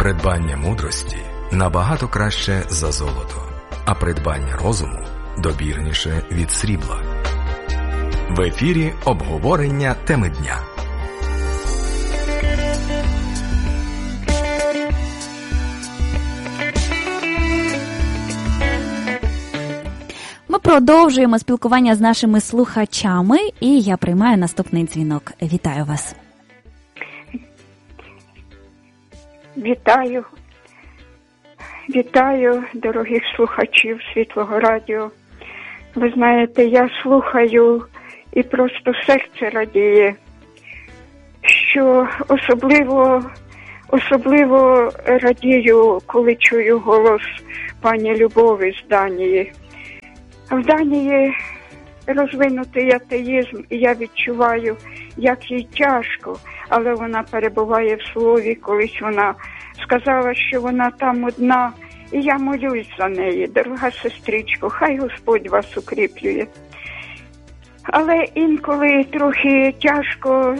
Придбання мудрості набагато краще за золото, а придбання розуму добірніше від срібла. В ефірі обговорення теми дня. Ми продовжуємо спілкування з нашими слухачами, і я приймаю наступний дзвінок. Вітаю вас. Вітаю, дорогих слухачів Світлого радіо. Ви знаєте, я слухаю і просто серце радіє, що особливо радію, коли чую голос пані Любові з Данії. В Данії розвинутий атеїзм, і я відчуваю, як їй тяжко, але вона перебуває в слові. Колись вона сказала, що вона там одна, і я молюсь за неї. Дорога сестричко, хай Господь вас укріплює. Але інколи трохи тяжко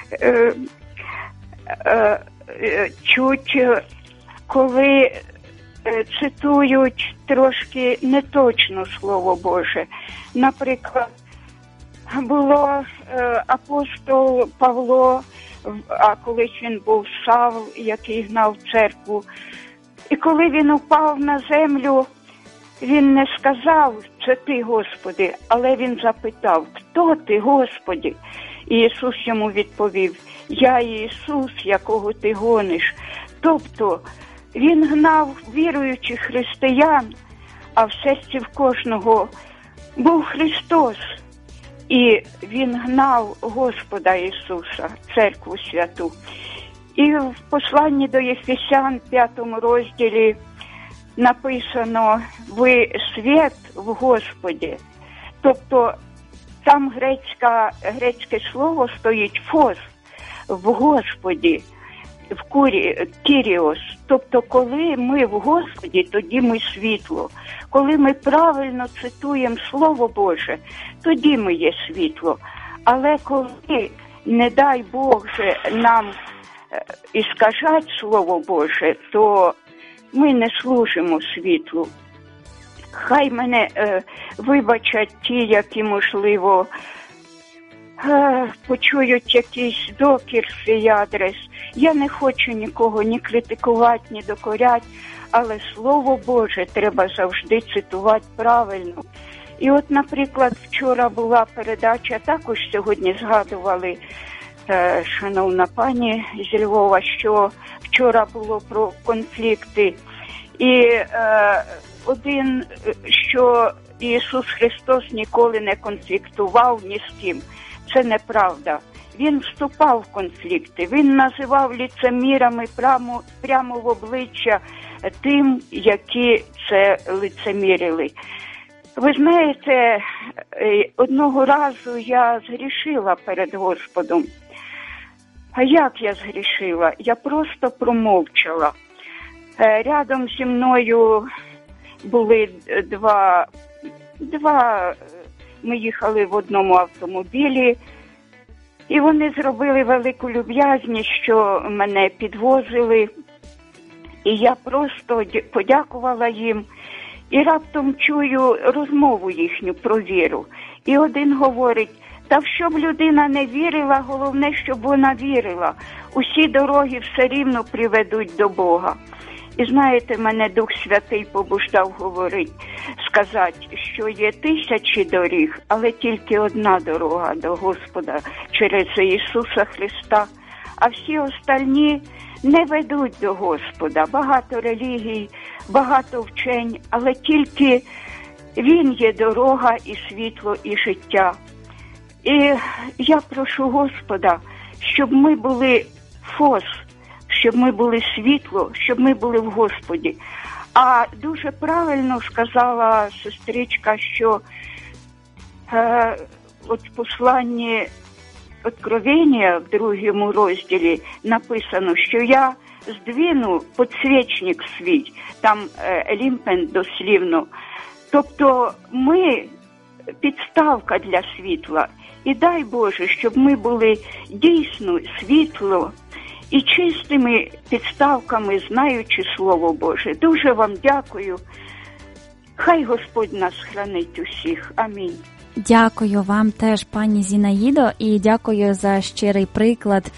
чуть, коли цитують трошки неточно Слово Боже. Наприклад, було апостол Павло, а колись він був Савл, який гнав церкву. І коли він упав на землю, він не сказав, це ти, Господи, але він запитав, хто ти, Господи? І Ісус йому відповів, я Ісус, якого ти гониш. Тобто, він гнав віруючих християн, а в серці в кожного був Христос. І він гнав Господа Ісуса, церкву святу. І в посланні до Єфесян, 5 розділі, написано, ви світ в Господі. Тобто, там грецьке слово стоїть фос, в Господі, в Кіріос. Тобто, коли ми в Господі, тоді ми світло. Коли ми правильно цитуємо Слово Боже, тоді ми є світло. Але коли, не дай Боже, нам іскажать Слово Боже, то ми не служимо світлу. Хай мене вибачать ті, які, можливо, почують якийсь докір в свій адрес. Я не хочу нікого ні критикувати, ні докоряти, але Слово Боже треба завжди цитувати правильно. І от, наприклад, вчора була передача, також сьогодні згадували, шановна пані зі Львова, що вчора було про конфлікти. І один, що Ісус Христос ніколи не конфліктував ні з ким. Це неправда. Він вступав в конфлікти, він називав лицемірами прямо в обличчя тим, які це лицемірили. Ви знаєте, одного разу я згрішила перед Господом. А як я згрішила? Я просто промовчала. Рядом зі мною були два, ми їхали в одному автомобілі, і вони зробили велику люб'язність, що мене підвозили. І я просто подякувала їм. І раптом чую розмову їхню про віру. І один говорить, та в що б людина не вірила, головне, щоб вона вірила. Усі дороги все рівно приведуть до Бога. І знаєте, мене Дух Святий побуждав сказати, що є тисячі доріг, але тільки одна дорога до Господа через Ісуса Христа. А всі остальні не ведуть до Господа. Багато релігій, багато вчень, але тільки Він є дорога і світло, і життя. І я прошу Господа, щоб ми були фос, щоб ми були світло, щоб ми були в Господі. А дуже правильно сказала сестричка, що от в посланні Откровення в 2 розділі написано, що я здвину підсвічник свій, там лімпен дослівно. Тобто ми підставка для світла. І дай Боже, щоб ми були дійсно світло і чистими підставками, знаючи Слово Боже. Дуже вам дякую. Хай Господь нас хранить усіх. Амінь. Дякую вам теж, пані Зінаїдо, і дякую за щирий приклад.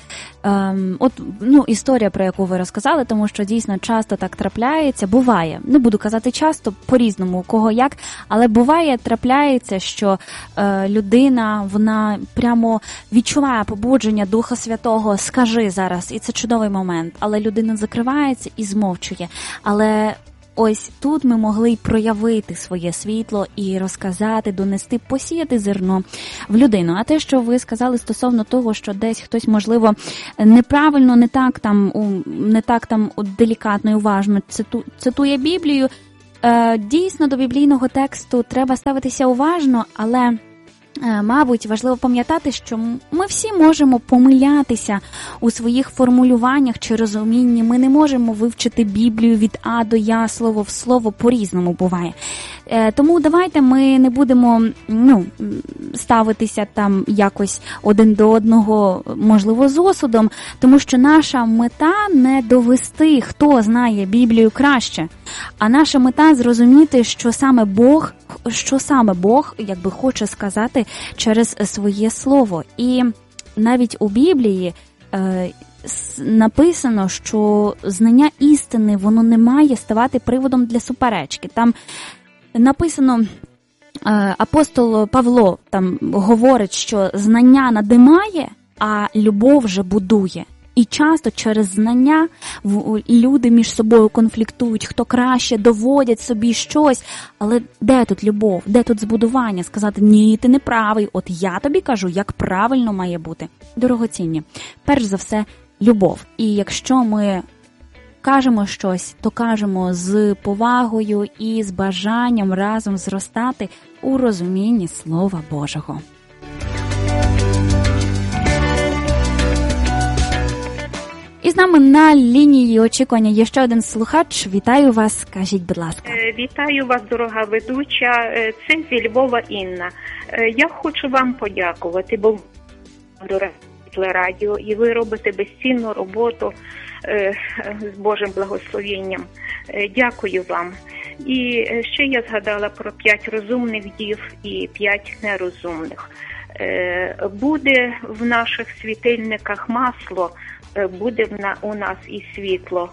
Історія, про яку ви розказали, тому що дійсно часто так трапляється, буває, не буду казати часто, по-різному, у кого як, але буває, трапляється, що людина, вона прямо відчуває побудження Духа Святого, скажи зараз, і це чудовий момент, але людина закривається і змовчує, але ось тут ми могли й проявити своє світло і розказати, донести, посіяти зерно в людину. А те, що ви сказали стосовно того, що десь хтось, можливо, неправильно, не так там делікатно і уважно цитує Біблію, дійсно до біблійного тексту треба ставитися уважно, але мабуть, важливо пам'ятати, що ми всі можемо помилятися у своїх формулюваннях чи розумінні. Ми не можемо вивчити Біблію від А до Я, слово в слово, по-різному буває. Тому давайте ми не будемо ставитися там якось один до одного, можливо, з осудом, тому що наша мета не довести, хто знає Біблію краще, а наша мета зрозуміти, що саме Бог якби хоче сказати через своє слово. І навіть у Біблії написано, що знання істини, воно не має ставати приводом для суперечки. Там написано, апостол Павло там говорить, що знання надимає, а любов же будує. І часто через знання люди між собою конфліктують, хто краще, доводять собі щось. Але де тут любов, де тут збудування? Сказати, ні, ти не правий, от я тобі кажу, як правильно має бути. Дорогоцінні, перш за все, любов. І якщо ми кажемо щось, то кажемо з повагою і з бажанням разом зростати у розумінні Слова Божого. І з нами на лінії очікування є ще один слухач. Вітаю вас, скажіть, будь ласка. Вітаю вас, дорога ведуча. Це зі Львова Інна. Я хочу вам подякувати, бо дороге радіо, і ви робите безцінну роботу з Божим благословенням. Дякую вам. І ще я згадала про 5 розумних дів і 5 нерозумних. Буде в наших світильниках масло, буде у нас і світло.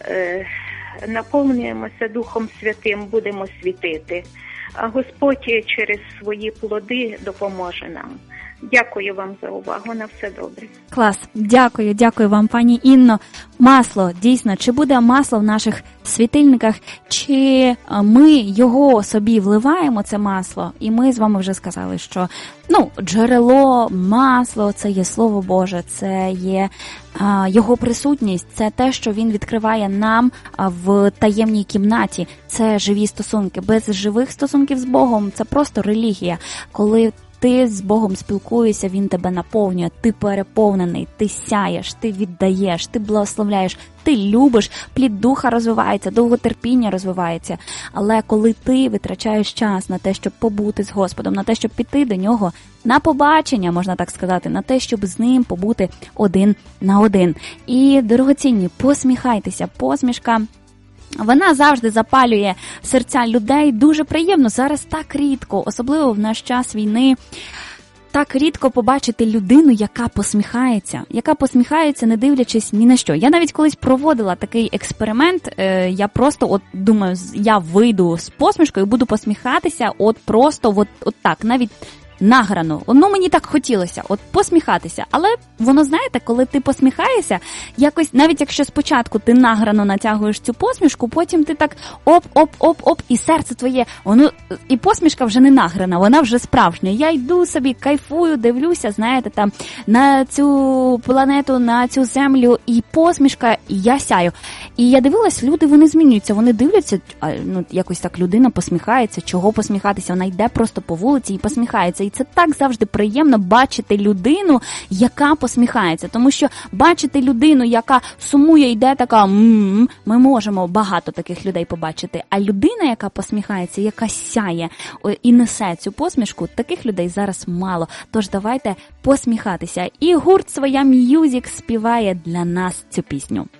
Наповнюємося Духом Святим, будемо світити. А Господь через свої плоди допоможе нам. Дякую вам за увагу, на все добре. Клас, дякую вам, пані Інно. Масло, дійсно, чи буде масло в наших світильниках, чи ми його собі вливаємо, це масло, і ми з вами вже сказали, що джерело, масло, це є Слово Боже, це є його присутність, це те, що він відкриває нам в таємній кімнаті, це живі стосунки. Без живих стосунків з Богом це просто релігія, коли ти з Богом спілкуєшся, Він тебе наповнює, ти переповнений, ти сяєш, ти віддаєш, ти благословляєш, ти любиш, плід духа розвивається, довготерпіння розвивається. Але коли ти витрачаєш час на те, щоб побути з Господом, на те, щоб піти до Нього на побачення, можна так сказати, на те, щоб з Ним побути один на один. І, дорогоцінні, посміхайтеся, посмішка вона завжди запалює серця людей. Дуже приємно. Зараз так рідко, особливо в наш час війни, так рідко побачити людину, яка посміхається, не дивлячись ні на що. Я навіть колись проводила такий експеримент, я просто думаю, я вийду з посмішкою і буду посміхатися просто так, навіть награно. Мені так хотілося, посміхатися. Але воно, знаєте, коли ти посміхаєшся, якось, навіть якщо спочатку ти награно натягуєш цю посмішку, потім ти так оп, і серце твоє, і посмішка вже не награна, вона вже справжня. Я йду собі, кайфую, дивлюся, знаєте, там, на цю планету, на цю землю, і посмішка, і я сяю. І я дивилась, люди, вони змінюються, вони дивляться, якось так людина посміхається, чого посміхатися, вона йде просто по вулиці і посміхається. І це так завжди приємно бачити людину, яка посміхається. Тому що бачити людину, яка сумує, йде така, ми можемо багато таких людей побачити. А людина, яка посміхається, яка сяє і несе цю посмішку, таких людей зараз мало. Тож давайте посміхатися. І гурт «Своя М'юзік» співає для нас цю пісню.